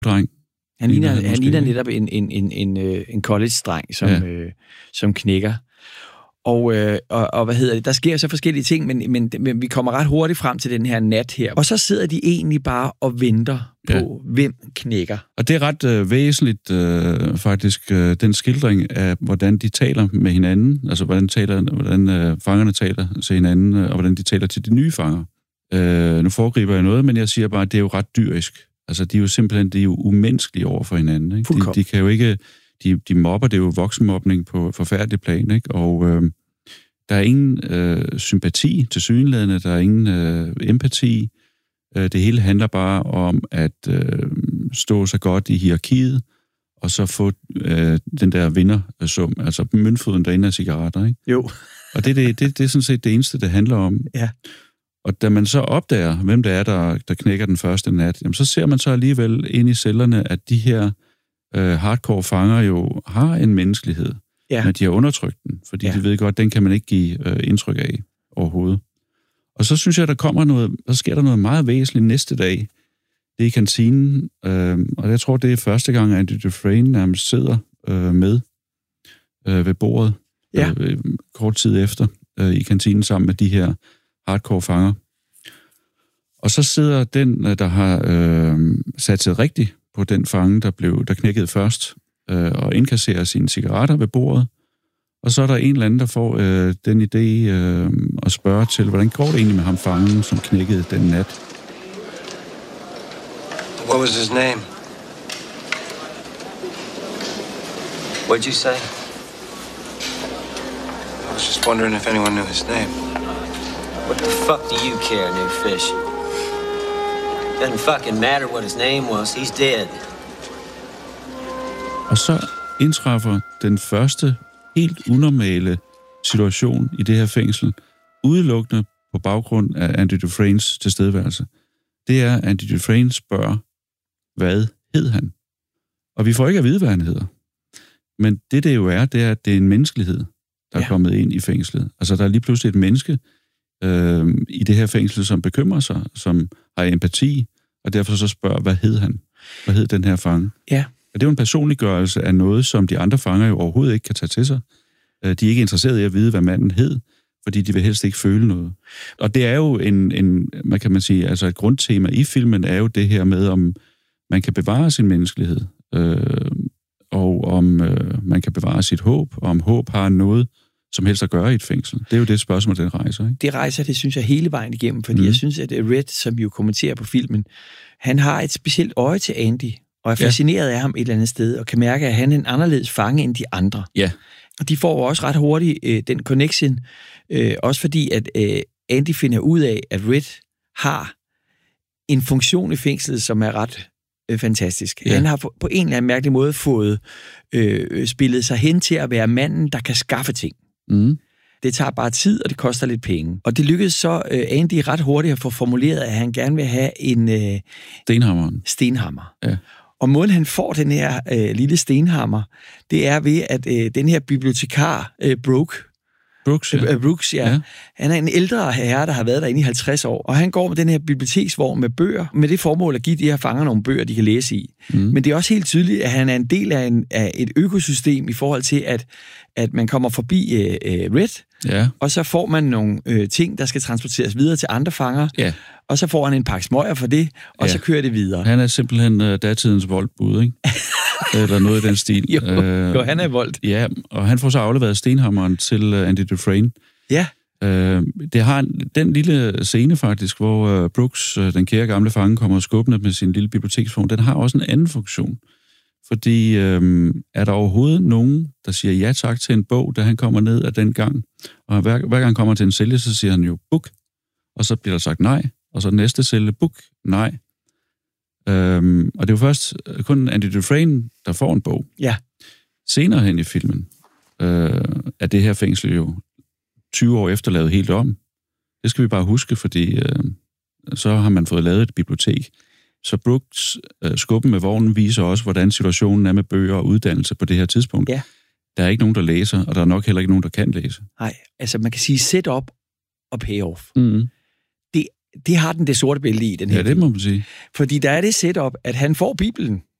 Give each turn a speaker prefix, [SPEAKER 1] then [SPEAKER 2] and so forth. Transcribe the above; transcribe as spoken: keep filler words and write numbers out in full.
[SPEAKER 1] dreng.
[SPEAKER 2] Han ligner, han, han ligner netop en, en, en, en, en college-dreng, som, ja. øh, som knækker. Og, øh, og, og hvad hedder det? Der sker så forskellige ting, men, men, men vi kommer ret hurtigt frem til den her nat her. Og så sidder de egentlig bare og venter på, ja. hvem knækker.
[SPEAKER 1] Og det er ret øh, væsentligt, øh, faktisk, øh, den skildring af, hvordan de taler med hinanden, altså hvordan, taler, hvordan øh, fangerne taler til hinanden, og hvordan de taler til de nye fanger. Øh, nu foregriber jeg noget, men jeg siger bare, at det er jo ret dyrisk. Altså, de er jo simpelthen de er jo umenneskelige over for hinanden. Ikke? De, de kan jo ikke... De, de mobber, det er jo voksenmobning på forfærdelig plan, ikke? Og øh, der er ingen øh, sympati til synlædende, der er ingen øh, empati. Øh, det hele handler bare om at øh, stå så godt i hierarkiet, og så få øh, den der vindersum, altså møntfoden derinde af cigaretter, ikke?
[SPEAKER 2] Jo.
[SPEAKER 1] Og det, det, det, det er sådan set det eneste, det handler om.
[SPEAKER 2] Ja.
[SPEAKER 1] Og da man så opdager, hvem det er, der, der knækker den første nat, jamen, så ser man så alligevel ind i cellerne, at de her øh, hardcore fanger jo har en menneskelighed, ja. Men de har undertrykt den, fordi ja. de ved godt, den kan man ikke give øh, indtryk af overhovedet. Og så synes jeg, der kommer noget, så sker der noget meget væsentligt næste dag. Det er i kantinen, øh, og jeg tror, det er første gang, at Andy Dufresne nærmest sidder øh, med øh, ved bordet, ja. øh, kort tid efter, øh, i kantinen sammen med de her hardcore fanger. Og så sidder den, der har øh, sat sig rigtigt på den fange, der blev der knækkede først, øh, og indkasserer sine cigaretter ved bordet. Og så er der en eller anden, der får øh, den idé øh, at spørge til, hvordan går det egentlig med ham fangen, som knækkede den nat?
[SPEAKER 3] What was his name? What'd you say? I was just wondering if anyone knew his name.
[SPEAKER 4] What the fuck do you care, new fish? Doesn't fucking matter what his name was. He's dead.
[SPEAKER 1] Og så indtræffer den første helt unormale situation i det her fængsel, udelukkende på baggrund af Andy Dufresnes tilstedeværelse. Det er, at Andy Dufresne spørger, hvad hed han? Og vi får ikke at vide, hvad han hedder. Men det, det jo er, det er, at det er en menneskelighed, der ja. er kommet ind i fængslet. Altså, der er lige pludselig et menneske øh, i det her fængsel, som bekymrer sig, som har empati, og derfor så spørger, hvad hed han? Hvad hed den her fange?
[SPEAKER 2] Ja.
[SPEAKER 1] Og det er jo en personliggørelse af noget, som de andre fanger jo overhovedet ikke kan tage til sig. De er ikke interesserede i at vide, hvad manden hed, fordi de vil helst ikke føle noget. Og det er jo en, en man kan man sige, altså et grundtema i filmen er jo det her med, om man kan bevare sin menneskelighed, øh, og om øh, man kan bevare sit håb, og om håb har noget som helst at gøre i et fængsel. Det er jo det spørgsmål, den rejser, ikke?
[SPEAKER 2] Det rejser, det synes jeg, hele vejen igennem, fordi mm. jeg synes, at Red, som jo kommenterer på filmen, han har et specielt øje til Andy, og er fascineret ja. af ham et eller andet sted, og kan mærke, at han er en anderledes fange end de andre.
[SPEAKER 1] Ja.
[SPEAKER 2] Og de får også ret hurtigt øh, den connection, øh, også fordi, at øh, Andy finder ud af, at Red har en funktion i fængslet, som er ret øh, fantastisk. Ja. Han har på, på en eller anden mærkelig måde fået øh, spillet sig hen til at være manden, der kan skaffe ting.
[SPEAKER 1] Mm.
[SPEAKER 2] Det tager bare tid, og det koster lidt penge. Og det lykkedes så øh, Andy ret hurtigt at få formuleret, at han gerne vil have en øh,
[SPEAKER 1] stenhammeren.
[SPEAKER 2] stenhammer.
[SPEAKER 1] Ja.
[SPEAKER 2] Og måden han får den her øh, lille stenhammer, det er ved, at øh, den her bibliotekar, øh, Brooke,
[SPEAKER 1] Brooks, ja.
[SPEAKER 2] Øh, Brooks, ja. ja. Han er en ældre herre, der har været derinde i halvtreds år, og han går med den her biblioteksvogn med bøger, med det formål at give de her fanger nogle bøger, de kan læse i. Mm. Men det er også helt tydeligt, at han er en del af, en, af et økosystem i forhold til, at, at man kommer forbi øh, øh, Red,
[SPEAKER 1] ja.
[SPEAKER 2] og så får man nogle øh, ting, der skal transporteres videre til andre fanger,
[SPEAKER 1] ja.
[SPEAKER 2] og så får han en pakke smøger for det, og ja. så kører det videre.
[SPEAKER 1] Han er simpelthen øh, datidens voldbud, ikke? Eller noget i den stil.
[SPEAKER 2] jo, øh, jo, han er voldt.
[SPEAKER 1] Ja, og han får så afleveret stenhammeren til uh, Andy Dufresne.
[SPEAKER 2] Ja.
[SPEAKER 1] Øh, det har den lille scene faktisk, hvor uh, Brooks, uh, den kære gamle fange, kommer skubbende med sin lille biblioteksvogn. Den har også en anden funktion. Fordi øh, er der overhovedet nogen, der siger ja tak til en bog, da han kommer ned af den gang? Og hver, hver gang han kommer til en celle, så siger han jo book, og så bliver der sagt nej. Og så næste celle, book, nej. Øhm, og det er jo først kun Andy Dufresne, der får en bog.
[SPEAKER 2] Ja.
[SPEAKER 1] Senere hen i filmen øh, er det her fængsel jo tyve år efter lavet helt om. Det skal vi bare huske, fordi øh, så har man fået lavet et bibliotek. Så Brooks øh, skubben med vognen viser også, hvordan situationen er med bøger og uddannelse på det her tidspunkt.
[SPEAKER 2] Ja.
[SPEAKER 1] Der er ikke nogen, der læser, og der er nok heller ikke nogen, der kan læse.
[SPEAKER 2] Nej, altså man kan sige set-up og payoff.
[SPEAKER 1] Mm.
[SPEAKER 2] Det det har den det sorte billede i, den her
[SPEAKER 1] Ja, det må man sige.
[SPEAKER 2] Fordi der er det setup, at han får Bibelen